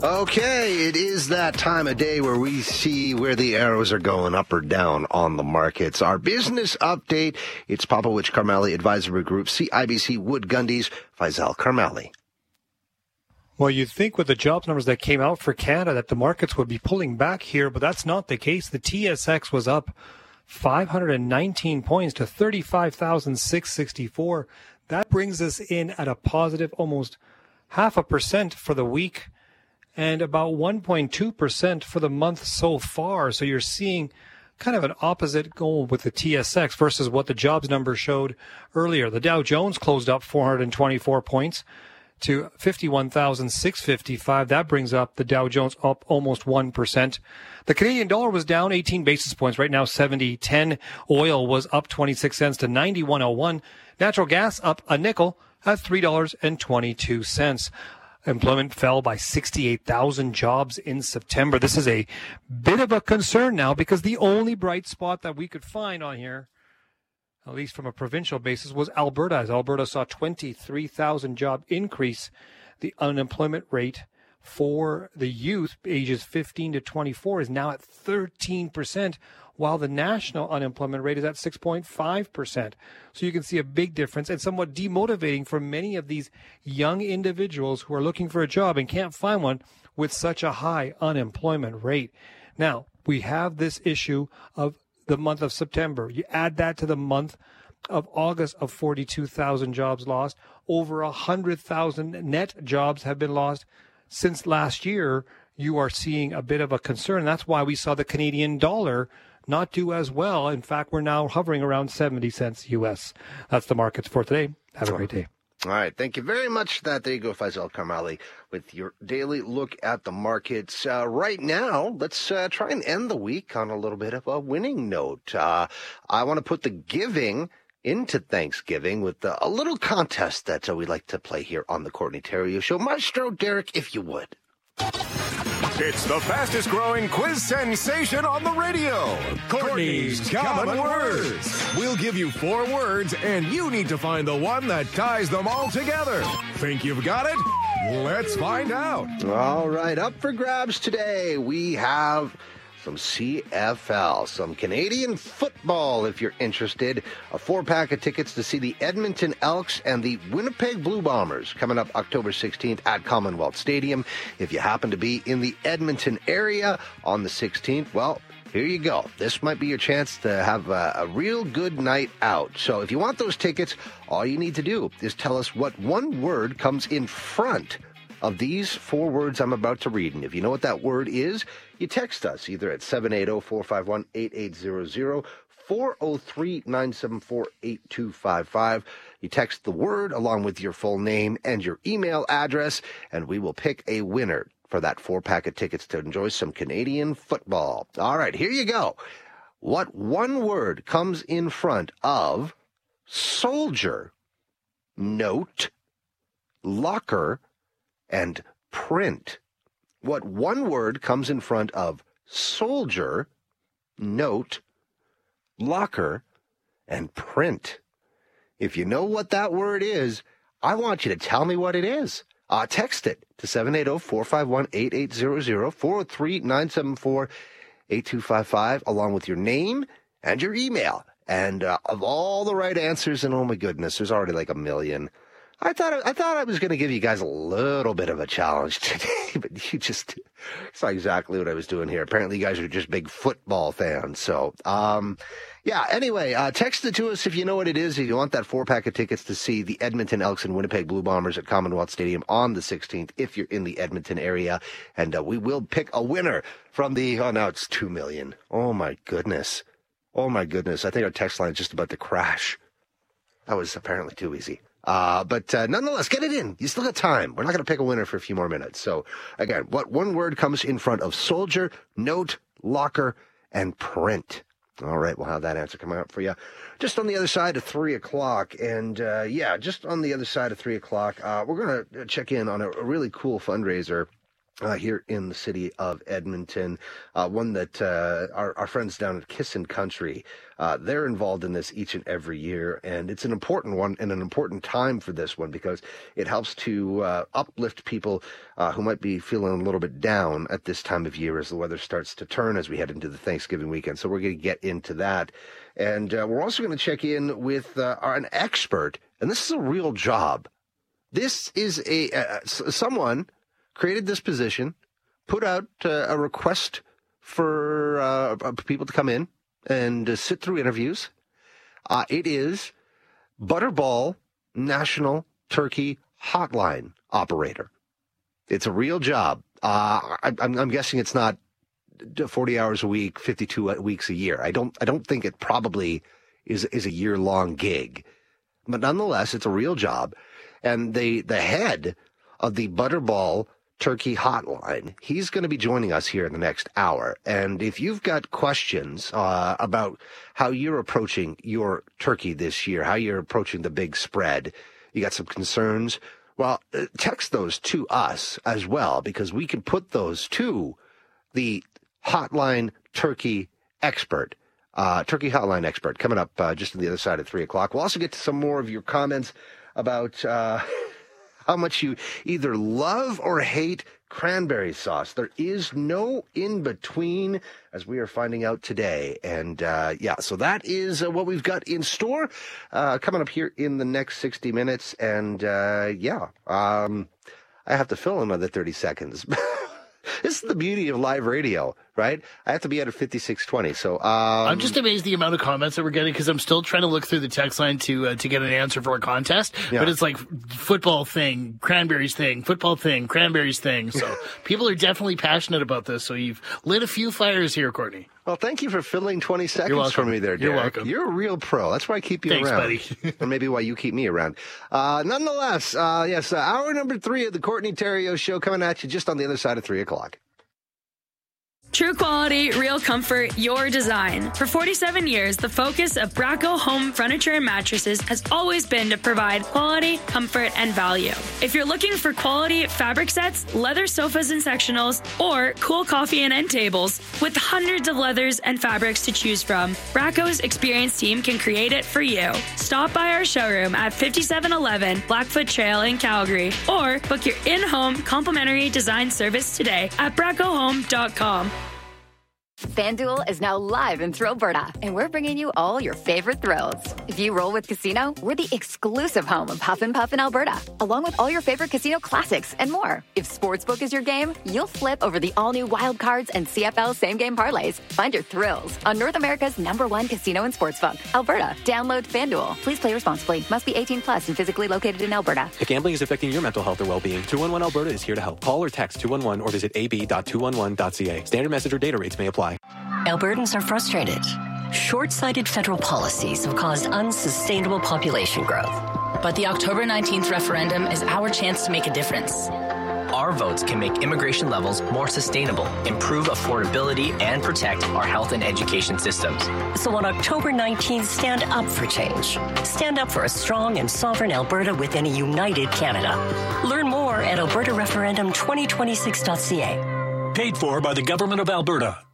Okay, it is that time of day where we see where the arrows are going up or down on the markets. Our business update, it's Popowich Karmali Advisory Group, CIBC Wood Gundy's Faisal Karmali. Well, you'd think with the jobs numbers that came out for Canada that the markets would be pulling back here, but that's not the case. The TSX was up 519 points to 35,664. That brings us in at a positive almost 0.5% for the week and about 1.2% for the month so far. So you're seeing kind of an opposite goal with the TSX versus what the jobs number showed earlier. The Dow Jones closed up 424 points to 51,655. That brings up the Dow Jones up almost 1%. The Canadian dollar was down 18 basis points, right now 70.10. Oil was up 26 cents to 91.01. Natural gas up a nickel at $3.22. Employment fell by 68,000 jobs in September. This is a bit of a concern now because the only bright spot that we could find on here, at least from a provincial basis, was Alberta. As Alberta saw 23,000 job increase. The unemployment rate for the youth ages 15 to 24 is now at 13%, while the national unemployment rate is at 6.5%. So you can see a big difference and somewhat demotivating for many of these young individuals who are looking for a job and can't find one with such a high unemployment rate. Now, we have this issue of the month of September. You add that to the month of August of 42,000 jobs lost. Over 100,000 net jobs have been lost since last year. You are seeing a bit of a concern. That's why we saw the Canadian dollar not do as well. In fact, we're now hovering around 70 cents U.S. That's the markets for today. Have a great day. All right. Thank you very much for that. There you go, Faisal Karmali, with your daily look at the markets. Right now, let's try and end the week on a little bit of a winning note. I want to put the giving into Thanksgiving with a little contest that we like to play here on the Courtney Theriault Show. Maestro Derek, if you would. It's the fastest growing quiz sensation on the radio. Courtney's Common Words. We'll give you 4 words, and you need to find the one that ties them all together. Think you've got it? Let's find out. All right, up for grabs today, we have some CFL, some Canadian football, if you're interested. A 4-pack of tickets to see the Edmonton Elks and the Winnipeg Blue Bombers coming up October 16th at Commonwealth Stadium. If you happen to be in the Edmonton area on the 16th, well, here you go. This might be your chance to have a real good night out. So if you want those tickets, all you need to do is tell us what one word comes in front of these 4 words I'm about to read. And if you know what that word is, you text us either at 780-451-8800, 403-974-8255. You text the word along with your full name and your email address, and we will pick a winner for that 4-pack of tickets to enjoy some Canadian football. All right, here you go. What one word comes in front of soldier, note, locker, and print? What one word comes in front of soldier, note, locker, and print? If you know what that word is, I want you to tell me what it is. Text it to 780-451-8800, 403-974-8255, along with your name and your email. And of all the right answers, and oh my goodness, there's already like a million. I thought I was going to give you guys a little bit of a challenge today, but you just saw exactly what I was doing here. Apparently, you guys are just big football fans. So, yeah, anyway, text it to us if you know what it is. If you want that 4-pack of tickets to see the Edmonton Elks and Winnipeg Blue Bombers at Commonwealth Stadium on the 16th, if you're in the Edmonton area. And we will pick a winner from the, now it's 2 million. Oh, my goodness. Oh, my goodness. I think our text line is just about to crash. That was apparently too easy. But nonetheless, get it in. You still got time. We're not going to pick a winner for a few more minutes. So, again, what one word comes in front of soldier, note, locker, and print? All right, we'll have that answer coming up for you just on the other side of 3 o'clock. And, just on the other side of 3 o'clock, we're going to check in on a really cool fundraiser here in the city of Edmonton, one that our friends down at Kissin Country, they're involved in this each and every year, and it's an important one and an important time for this one because it helps to uplift people who might be feeling a little bit down at this time of year as the weather starts to turn as we head into the Thanksgiving weekend. So we're going to get into that, and we're also going to check in with an expert, and this is a real job. This is someone created this position, put out a request for people to come in and sit through interviews. It is Butterball National Turkey Hotline Operator. It's a real job. I'm guessing it's not 40 hours a week, 52 weeks a year. I don't think it probably is a year-long gig. But nonetheless, it's a real job. And the head of the Butterball Turkey Hotline, he's going to be joining us here in the next hour. And if you've got questions about how you're approaching your turkey this year, how you're approaching the big spread, you got some concerns, well, text those to us as well, because we can put those to the Hotline Turkey Expert. Turkey Hotline Expert coming up just on the other side of 3 o'clock. We'll also get to some more of your comments about how much you either love or hate cranberry sauce. There is no in-between, as we are finding out today. And, so that is what we've got in store coming up here in the next 60 minutes. And, I have to fill another 30 seconds. This is the beauty of live radio, right? I have to be at a 5620. So I'm just amazed the amount of comments that we're getting because I'm still trying to look through the text line to get an answer for a contest. Yeah. But it's like football thing, cranberries thing, football thing, cranberries thing. So people are definitely passionate about this. So you've lit a few fires here, Courtney. Well, thank you for filling 20 seconds for me there, Derek. You're welcome. You're a real pro. That's why I keep you around. Thanks, buddy. Or maybe why you keep me around. Nonetheless, hour number 3 of the Courtney Theriault Show coming at you just on the other side of 3 o'clock. True quality, real comfort, your design. For 47 years, the focus of Bracco Home Furniture and Mattresses has always been to provide quality, comfort, and value. If you're looking for quality fabric sets, leather sofas and sectionals, or cool coffee and end tables, with hundreds of leathers and fabrics to choose from, Bracco's experienced team can create it for you. Stop by our showroom at 5711 Blackfoot Trail in Calgary, or book your in-home complimentary design service today at braccohome.com. FanDuel is now live in Thrillberta, and we're bringing you all your favorite thrills. If you roll with Casino, we're the exclusive home of Huff and Puff in Alberta, along with all your favorite casino classics and more. If Sportsbook is your game, you'll flip over the all-new Wild Cards and CFL same-game parlays. Find your thrills on North America's #1 casino and sportsbook, Alberta. Download FanDuel. Please play responsibly. Must be 18 plus and physically located in Alberta. If gambling is affecting your mental health or well-being, 211 Alberta is here to help. Call or text 211 or visit ab.211.ca. Standard message or data rates may apply. Albertans are frustrated. Short-sighted federal policies have caused unsustainable population growth. But the October 19th referendum is our chance to make a difference. Our votes can make immigration levels more sustainable, improve affordability, and protect our health and education systems. So on October 19th, stand up for change. Stand up for a strong and sovereign Alberta within a united Canada. Learn more at albertareferendum2026.ca. Paid for by the Government of Alberta.